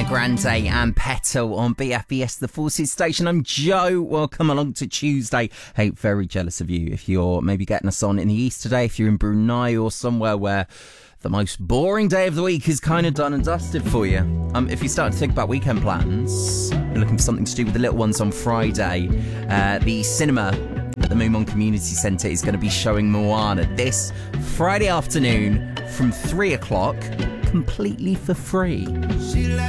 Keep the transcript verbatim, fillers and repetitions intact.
Grande and Petal on B F B S, the Forces station. I'm Joe. Welcome along to Tuesday. Hey, very jealous of you if you're maybe getting us on in the East today, if you're in Brunei or somewhere where the most boring day of the week is kind of done and dusted for you. Um, if you start to think about weekend plans, you're looking for something to do with the little ones on Friday, uh, the cinema at the Moomon Community Centre is going to be showing Moana this Friday afternoon from three o'clock, completely for free.